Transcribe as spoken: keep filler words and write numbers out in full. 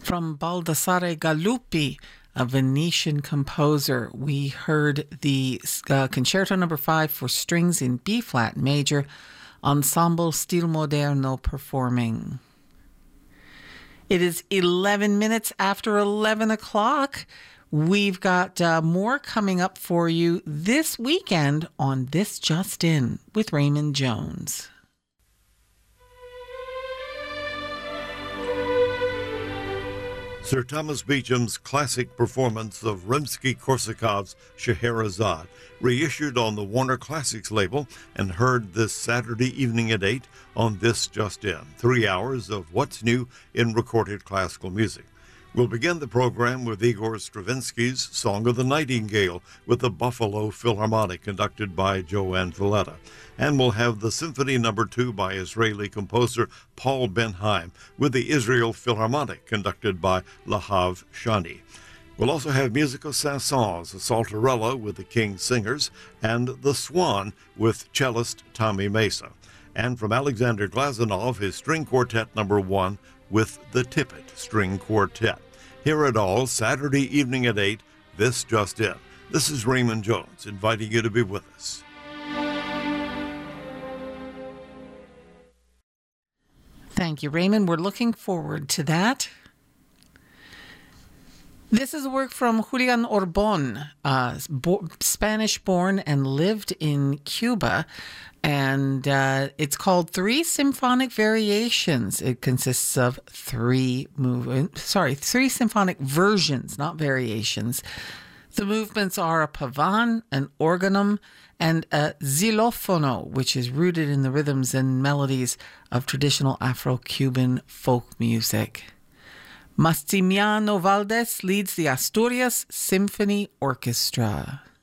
From Baldassare Galuppi, a Venetian composer, we heard the uh, Concerto Number Five for strings in B-flat major, Ensemble Stil Moderno performing. It is eleven minutes after eleven o'clock. We've got uh, more coming up for you this weekend on This Just In with Raymond Jones. Sir Thomas Beecham's classic performance of Rimsky-Korsakov's Scheherazade, reissued on the Warner Classics label and heard this Saturday evening at eight on This Just In. Three hours of what's new in recorded classical music. We'll begin the program with Igor Stravinsky's Song of the Nightingale with the Buffalo Philharmonic, conducted by Joanne Valletta. And we'll have the Symphony Number Two by Israeli composer Paul Ben-Haim with the Israel Philharmonic, conducted by Lahav Shani. We'll also have Musical Saint-Saëns, a Saltarella with the King Singers, and The Swan with cellist Tommy Mesa. And from Alexander Glazunov, his String Quartet Number One with the Tippett String Quartet. Hear it all Saturday evening at eight, This Just In. This is Raymond Jones, inviting you to be with us. Thank you, Raymond. We're looking forward to that. This is a work from Julian Orbon, uh, bo- Spanish-born and lived in Cuba, and uh, it's called Three Symphonic Variations. It consists of three move, sorry, three symphonic versions, not variations. The movements are a pavan, an organum, and a xylofono, which is rooted in the rhythms and melodies of traditional Afro-Cuban folk music. Massimiliano Valdés leads the Asturias Symphony Orchestra.